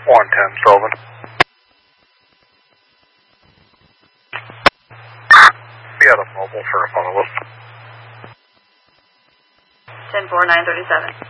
110 Sullivan. Be out of mobile for a follow-up. 10-4, 937.